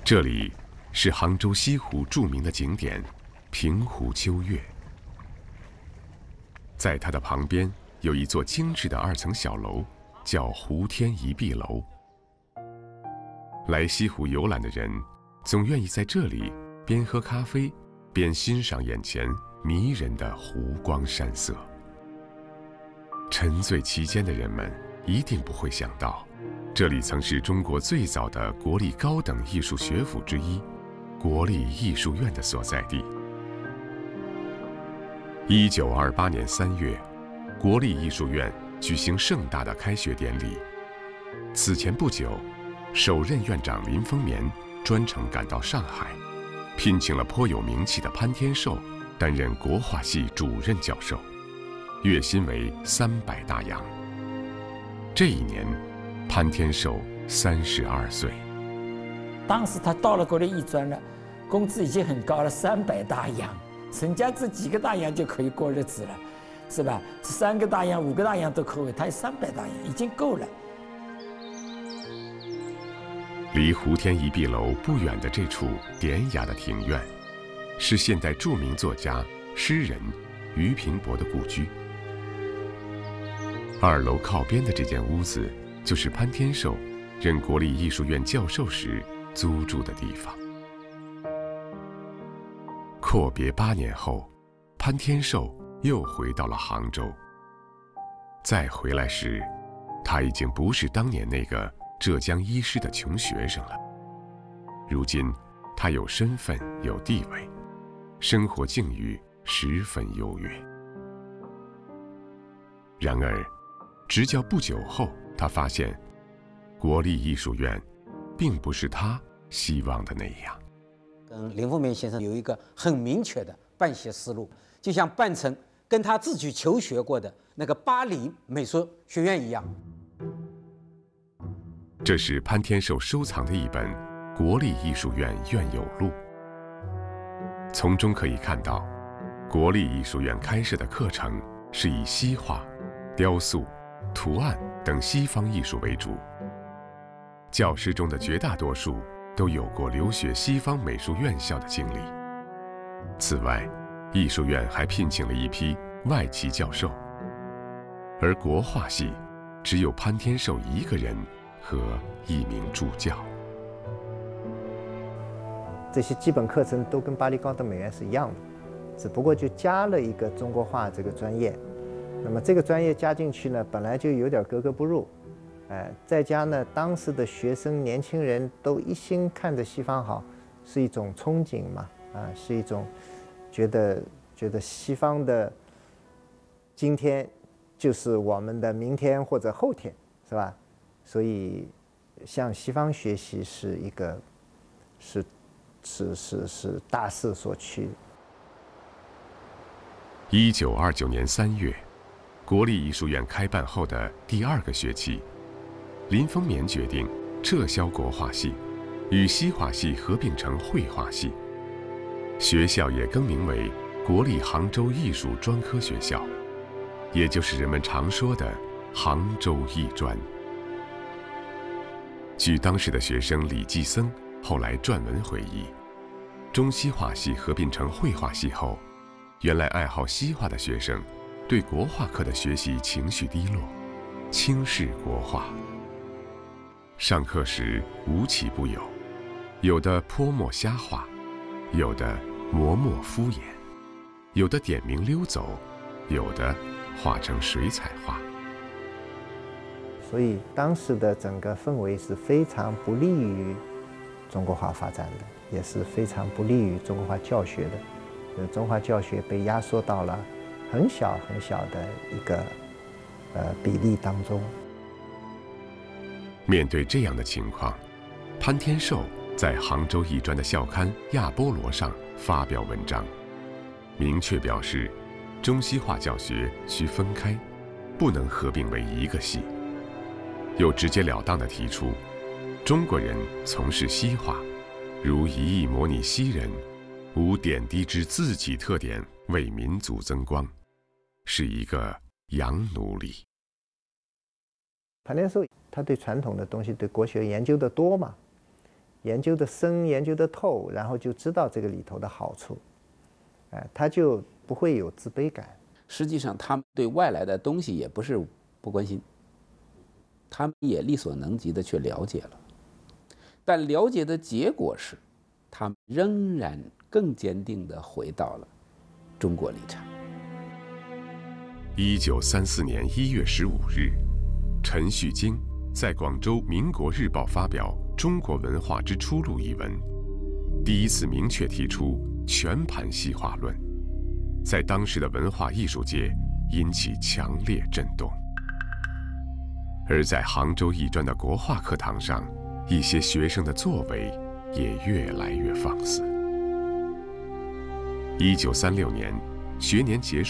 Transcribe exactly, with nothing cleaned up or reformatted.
这里是杭州西湖著名的景点平湖秋月，在它的旁边有一座精致的二层小楼，叫湖天一碧楼。来西湖游览的人总愿意在这里边喝咖啡边欣赏眼前迷人的湖光山色。沉醉其间的人们一定不会想到，这里曾是中国最早的国立高等艺术学府之一国立艺术院的所在地。一九二八年三月，国立艺术院举行盛大的开学典礼。此前不久，首任院长林风眠专程赶到上海，聘请了颇有名气的潘天寿担任国画系主任教授，月薪为三百大洋。这一年，潘天寿三十二岁。 当时他到了国立艺专了，工资已经很高了，三百大洋，人家这几个大洋就可以过日子了，是吧？三个大洋、五个大洋都可以，他有三百大洋，已经够了。 离湖天一碧楼不远的这处典雅的庭院，是现代著名作家、诗人俞平伯的故居。二楼靠边的这间屋子，就是潘天寿任国立艺术院教授时租住的地方。阔别八年后，潘天寿又回到了杭州。再回来时，他已经不是当年那个浙江医师的穷学生了。如今，他有身份，有地位，生活境遇十分优越。然而，执教不久后，他发现，国立艺术院，并不是他希望的那样。 跟林风眠先生有一个很明确的办学思路，就像办成跟他自己求学过的那个巴黎美术学院一样。 这是潘天寿收藏的一本《国立艺术院院友录》，从中可以看到，国立艺术院开设的课程是以西画、雕塑、图案等西方艺术为主。教师中的绝大多数都有过留学西方美术院校的经历。此外，艺术院还聘请了一批外籍教授，而国画系只有潘天寿一个人和一名助教。 这些基本课程都跟巴黎高等美院是一样的，只不过就加了一个中国画这个专业。那么这个专业加进去呢，本来就有点格格不入，哎，再加呢，当时的学生年轻人都一心看着西方好，是一种憧憬嘛，啊，是一种觉得觉得西方的今天就是我们的明天或者后天，是吧？所以向西方学习是一个是是是是大势所趋。 一九二九年三月，国立艺术院开办后的第二个学期，林风眠决定撤销国画系，与西画系合并成绘画系，学校也更名为国立杭州艺术专科学校，也就是人们常说的杭州艺专。据当时的学生李继僧后来撰文回忆，中西画系合并成绘画系后，原来爱好西画的学生对国画课的学习情绪低落，轻视国画。上课时无奇不有，有的泼墨瞎画，有的磨墨敷衍，有的点名溜走，有的画成水彩画。 所以当时的整个氛围是非常不利于中国画发展的，也是非常不利于中国画教学的。呃，中华教学被压缩到了很小很小的一个呃比例当中。 面对这样的情况，潘天寿在杭州艺专的校刊《亚波罗》上发表文章，明确表示，中西画教学需分开，不能合并为一个系。又直截了当地提出，中国人从事西画，如一意模拟西人，无点滴之自己特点为民族增光，是一个洋奴隶。 潘天寿他对传统的东西、对国学研究的多嘛， 研究的深，研究的透，然后就知道这个里头的好处，哎，他就不会有自卑感。 实际上，他们对外来的东西也不是不关心，他们也力所能及的去了解了，但了解的结果是，他们仍然更坚定地回到了中国立场。 一九三四年一月十五日，陈旭京在广州《民国日报》发表《中国文化之出路》一文，第一次明确提出全盘西化论，在当时的文化艺术界引起强烈震动。而在杭州艺专的国画课堂上，一些学生的作为也越来越放肆。一九三六年，学年结束。